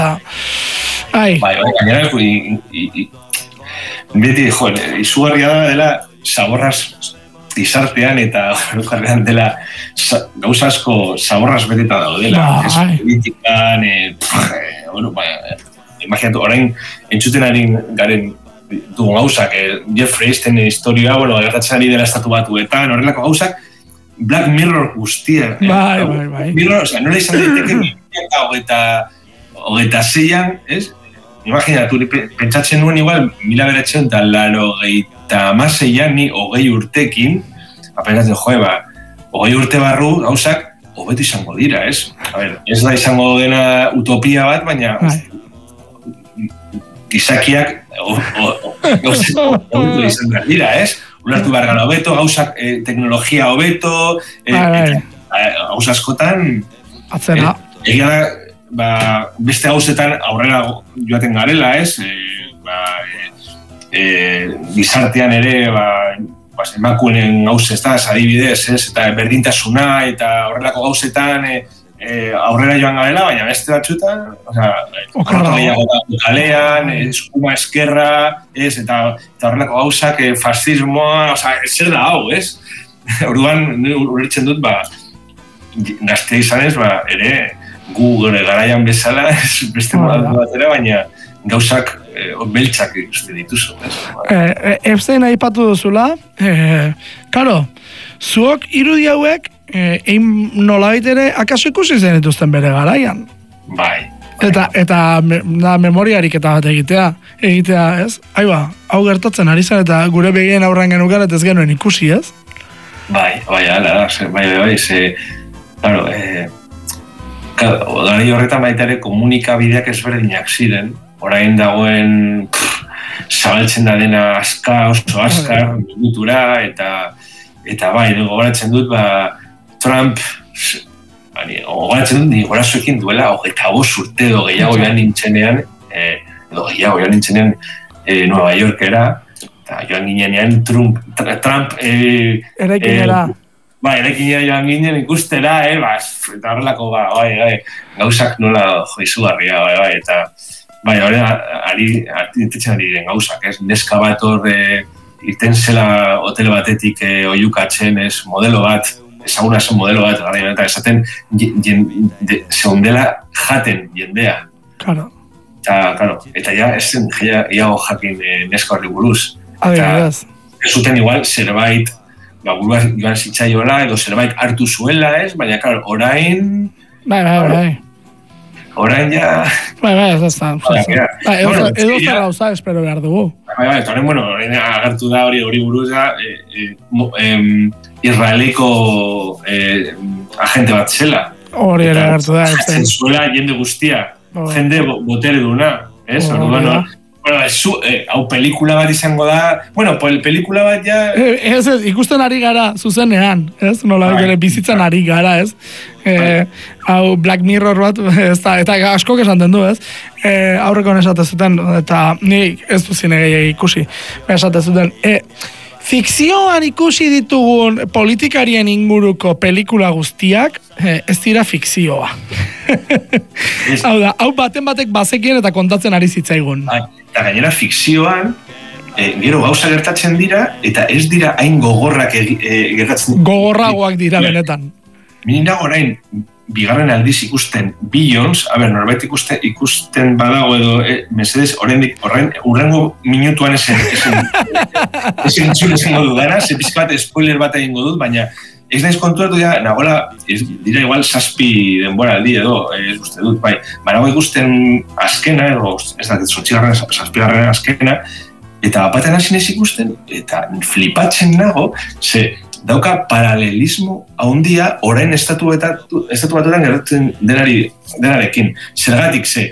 Bai, gainera, beti, izugarria dela zaborraz gizartean eta horrekarrean dela gauza asko zaborraz beteta daudela. Politikan, imaginatu, orain entzuten ari garen dugun gauzak, Jeffrey Epstein historioa, gertatzen ari dela estatu batuetan, horrelako gauzak, Black Mirror guztia. Bai. Mirror, nola izan daiteke 2026an, ez? Imaginatu, pentsatzen nuen igual, 1986an, ni 20 urtekin, pentsatzen, 20 urte barru gauzak, hobeto izango dira, ez? Ez da izango dena utopia bat, baina gizakiak hobeto izan dira, ez? Ulertu behar gara hobeto, gauzak teknologia hobeto, gauza askotan, egia da, beste gauzetan aurrera joaten garela, ez? Gizartean ere, emakuenen gauz ez da, adibidez, ez? Eta berdintasuna eta horrelako gauzetan aurrera joan garela, baina beste batzutan, okarra gehiago da kalean, eskuma eskerra, ez? Eta horrelako gauzak, fascismoa, zer da hau, ez? Orduan, ulertzen dut, gaztea izanez, ere, gu garaian bezala, beste modatu batera, baina gauzak beltzak ikusten dituzu. Epstein aipatu duzula, karo, zuok irudi hauek, nolabait ere, akaso ikusi zen dituzten bere garaian? Bai. Eta memoriarik eta bat egitea, ez? Hau gertatzen ari zen, eta gure begien aurrean genukan, ez genuen ikusi, ez? Bai, claro, gari horretan baita ere komunikabideak ezberdinak ziren, orain dagoen zabaltzen da dena oso azkar, minutura, eta bai, gogoratzen dut, Trump, gogoratzen dut, gorazuekin duela, 25 urte edo gehiago joan nintzenean, Nueva Yorkera, eta joan ginean Trump, eraikinera. Eraikinera joan ginen ikustera, eta horrelako, gauzak nola izugarria, eta artitzen ari den gauzak, ez? Neska bat hor irten zela hotel batetik oiukatzen, ez? Modelo bat, ezaguna zen modelo bat, eta esaten zeundela jaten jendea. Claro. Eta ja, ez zen iago jakin neska horri buruz. Eta ez zuten igual zerbait burua joan zitzaioela, edo zerbait hartu zuela, ez? Baina, claro, orain... Orain ja... ez da. Edo zer gauza espero behar dugu. Eta orain agertu da hori buruz da Israeleko agente bat zela. Hori ere agertu da. Jatzen zuela jende guztia. Jende botere duna, ez? Hau pelikula bat izango da... pelikula bat ja... Ez, ikusten ari gara, zuzenean, ez? Nola bizitzen ari gara, ez? Hau Black Mirror bat, eta askok esaten du, ez? Aurreko esate zuten, eta nik ez du zine gehiagik ikusi, esate zuten. Fikzioan ikusi ditugun politikarien inguruko pelikula guztiak, ez dira fikzioa. Hau baten batek bazekien eta kontatzen ari zitzaigun. Eta gainera fikzioan, gero gauza gertatzen dira, eta ez dira hain gogorrak gertatzen. Gogorragoak dira benetan. Nina orain, bigarren aldiz ikusten Billions, norbait ikusten badago edo, mesedez, orain urrengo minutuan esen entzun esango dudana, ze pizka bat spoiler bat egingo dut, baina ez naiz kontuatu nagoela, dira igual 7 denbora aldi edo, ez uste dut, nago ikusten azkena, edo, ez da, 7. azkena, eta batean hasi naiz ikusten, eta flipatzen nago, ze, dauka paralelismo haundia orain estatu batuetan gertatzen denarekin. Zergatik ze,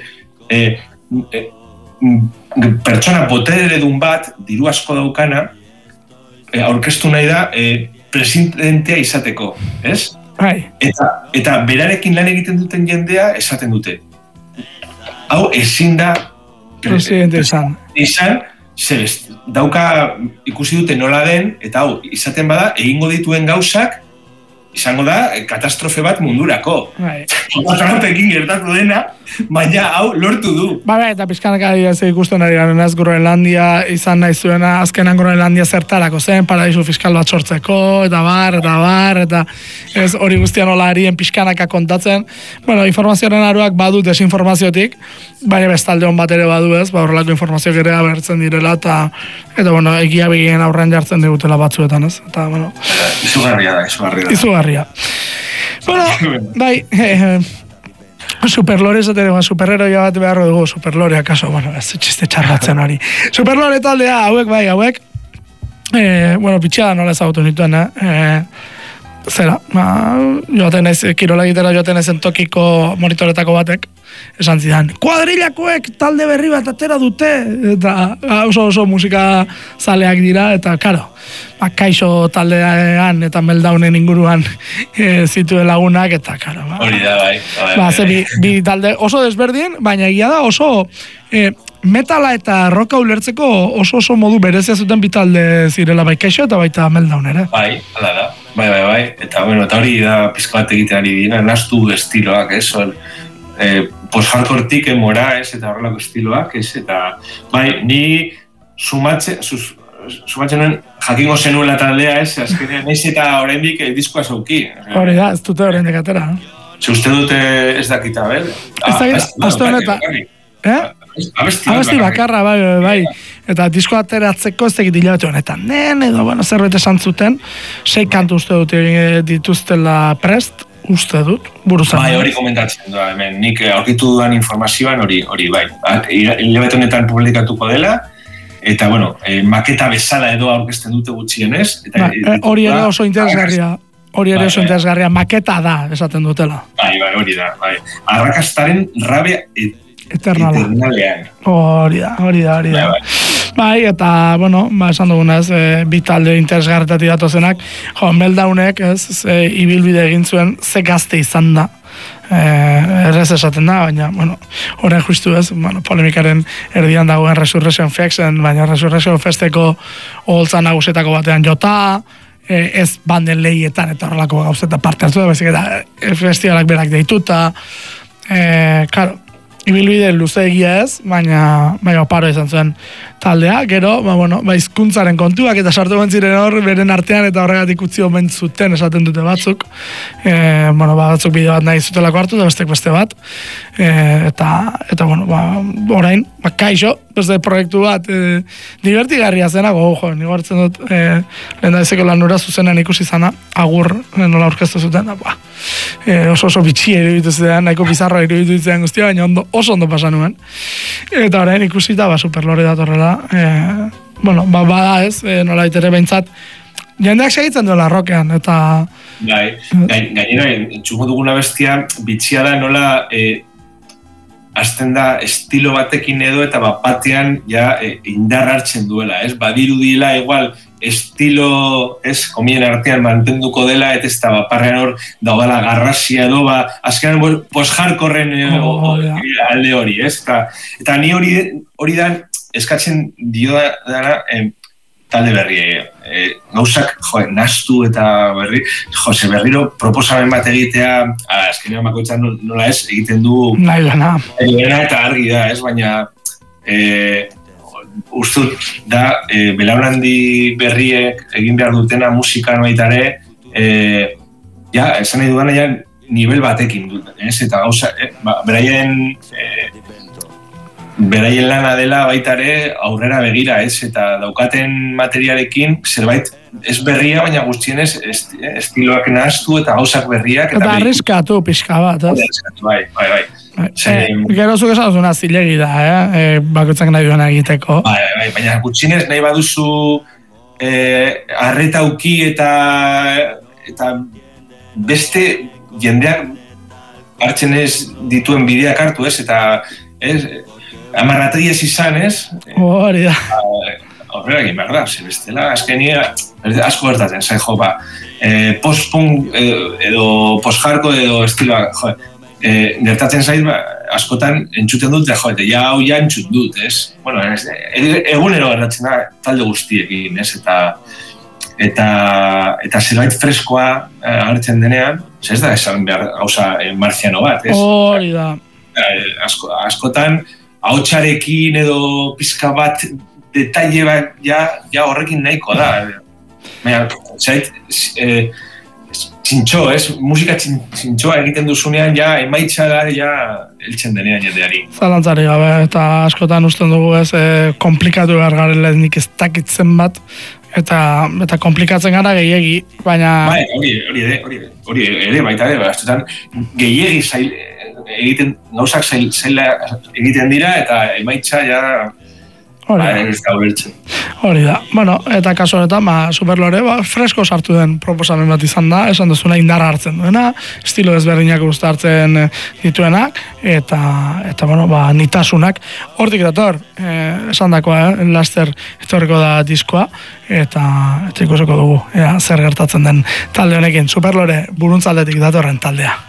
pertsona boteredun bat, diru asko daukana, aurkeztu nahi da presidentea izateko, ez? Eta berarekin lan egiten duten jendea esaten dute. Hau ezin da presidente izan, dauka ikusi dute nola den, eta hau, izaten bada, egingo dituen gauzak, izango da katastrofe bat mundurako. Bai. Trumpekin gertatu dena, baina hau lortu du. Bai, eta pizkanaka ikusten ari garen ez, Groenlandia izan nahi zuena, azkenan Groenlandia zertarako zen, paradisu fiskal bat sortzeko, eta bar, eta ez hori guztian nola arien pizkanaka kontatzen. Bueno, informazioaren aruak badu desinformaziotik, baina bestalde hon bat ere badu ez, horrelako informazioak ere abertzen direla, eta bueno, egia begien aurrean jartzen digutela batzuetan ez, eta bueno. Izugarria. Bueno, bai, superlore esaten dugu, superheroia bat beharro dugu, superlore akaso, bueno, ez txiste txarratzen hori. Superlore taldea, hauek, bueno, pitxea nola ezagutu nituen, zera, joaten ez, kirola egitera joaten ezen tokiko monitoretako batek, esan zidan, kuadrilakoek talde berri bat atera dute, eta oso musika zaleak dira, eta karo, kaixo taldean eta Meltdownen inguruan zituen lagunak, eta karo, hori da, bai. Bi talde oso desberdin, baina egia da oso metala eta rocka ulertzeko oso modu berezia zuten bi talde zirela, bai kaixo eta baita Meltdown ere. Bai, hala da. Bai. Eta bueno, eta hori da pizka bat egiten ari dira, nastu estiloak, post-hardcore-tik emora, eta horrelako estiloak, eta bai, ni sumatzen jakingo zenuela taldea, azkenean naiz eta oraindik diskoa zauki. Hori da, ez dute oraindik atera. Ze uste dute ez dakita, bel? Ez dakita, aste honetan. Abesti bakarra, bai. Eta disko ateratzeko ez dakit hilabete honetan. Edo, bueno, zerbait esan zuten, 6 kantu uste dut dituztela prest, uste dut, buruzan. Bai, hori komentatzen da, hemen, nik aurkitu dudan informazioan hori, bai. Hilabete honetan publikatuko dela, eta, bueno, maketa bezala edo aurkezten dute gutxienez. Hori ere oso interesgarria, maketa da, esaten dutela. Bai, hori da, bai. Arrakastaren rabia eternalean. Hori da. Bai, eta, bueno, esan dugunez, bi talde interesgarretatik datozenak, Meltdownek, ibilbide egin zuen, ze gazte izan da. Errez esaten da, baina, bueno, horren justu ez, bueno, polemikaren erdian dagoen Resurrection Fexen, baina Resurrection Festeko oholtza nagusetako batean jota, ez banden lehietan eta horrelako gauzeta parte hartu da, baizik eta festivalak berak deituta, karo, ibilbide luze egia ez, baina oparo izan zuen taldea, gero, hizkuntzaren kontuak eta sartu ziren hor, beren artean eta horregatik utzi omen zuten esaten dute batzuk, batzuk bideo bat nahi zutelako hartu, da bestek beste bat, eta orain, kaixo, beste proiektu bat, divertigarria zenago, nigo hartzen dut, lehen da ezeko lanura zuzenean ikusi zana, agur, nola aurkeztu zuten, oso bitxia iruditu zuten, nahiko bizarroa iruditu zuten guztia, baina oso ondo pasan nuen. Eta orain ikusita, superlore datorrela, bada ez, nola itere behintzat, jendeak segitzen duela rokean, eta... Gainera, entzuko duguna bestia, bitxia da nola hasten da estilo batekin edo eta batean indar hartzen duela, ez? Badirudila igual estilo, ez, komien artean mantenduko dela, eta ez da baparrean hor daudala garrasia edo, azkenan post-hardcorren alde hori, ez? Eta ni hori da eskatzen dio dara talde berri, gauzak nastu eta berriro proposamen bat egitea, azkenean bakoitzan nola ez, egiten du nahi eta argi da, ez, baina ustut da, belaunaldi berriek egin behar dutena musikan baitare, esan nahi dudan nivel batekin dut, ez, eta gauza, beraien lana dela baitare aurrera begira, ez, eta daukaten materialekin zerbait ez berria, baina guztienez estiloak nahaztu eta gauzak berriak. Eta arriskatu pixka bat, ez? Bai. Gero zuk esan duzuna zilegi da, bakoitzak nahi duena egiteko. Bai, baina gutxienez nahi baduzu arreta uki eta beste jendeak hartzen ez dituen bideak hartu, ez, eta amarrategi ez izan, ez? Hori da. Horrela egin behar da, bestela, azkenia, asko gertatzen, post-punk edo post-hardcore edo estiloa, gertatzen zait, askotan entzuten dut, hau ja entzut dut, ez? Bueno, egunero gertatzen da talde guztiekin, ez? eta zerbait freskoa agertzen denean, ez da esan behar gauza marziano bat, ez? Hori da. Askotan, ahotsarekin edo pizka bat detaile bat ja horrekin nahiko da. Baina, zait, txintxo, ez? Musika txintxoa egiten duzunean, ja emaitza da, ja heltzen denean jendeari. Zalantzari gabe, eta askotan usten dugu ez, komplikatu behar garela nik ez dakitzen bat, eta komplikatzen gara gehiegi, baina... Bai, hori ere, baita ere, askotan gehiegi egiten, gauzak zaila egiten dira, eta emaitza ja... Hori da. Bueno, eta kasu honetan, Superlore, fresko sartu den proposamen bat izan da, esan duzuna indarra hartzen duena, estilo ezberdinak hartzen dituenak, eta bueno, nitasunak. Hortik dator, esan dakoa, laster etorriko da diskoa, eta ikusiko dugu, zer gertatzen den talde honekin. Superlore, buruntzaldetik datorren taldea.